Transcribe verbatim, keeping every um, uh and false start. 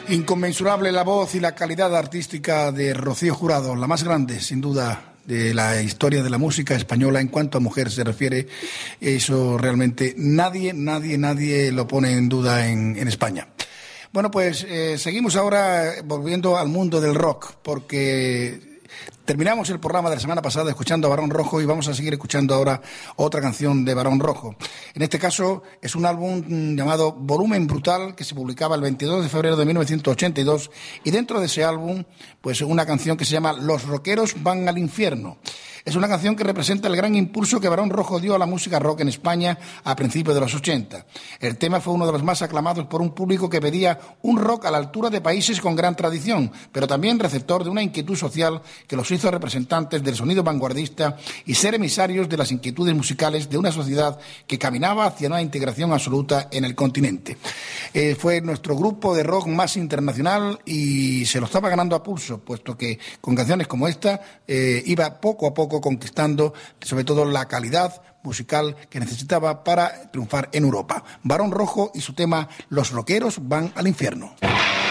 Inconmensurable la voz y la calidad artística de Rocío Jurado, la más grande, sin duda, de la historia de la música española en cuanto a mujer se refiere. Eso realmente nadie, nadie, nadie lo pone en duda en, en España. Bueno, pues eh, seguimos ahora volviendo al mundo del rock, porque terminamos el programa de la semana pasada escuchando a Barón Rojo y vamos a seguir escuchando ahora otra canción de Barón Rojo. En este caso es un álbum llamado Volumen Brutal, que se publicaba el veintidós de febrero de mil novecientos ochenta y dos, y dentro de ese álbum pues una canción que se llama Los rockeros van al infierno. Es una canción que representa el gran impulso que Barón Rojo dio a la música rock en España a principios de los ochenta. El tema fue uno de los más aclamados por un público que pedía un rock a la altura de países con gran tradición, pero también receptor de una inquietud social que los hizo representantes del sonido vanguardista y ser emisarios de las inquietudes musicales de una sociedad que caminaba hacia una integración absoluta en el continente. Eh, fue nuestro grupo de rock más internacional y se lo estaba ganando a pulso, puesto que con canciones como esta eh, iba poco a poco conquistando sobre todo la calidad musical que necesitaba para triunfar en Europa. Barón Rojo y su tema Los rockeros van al infierno.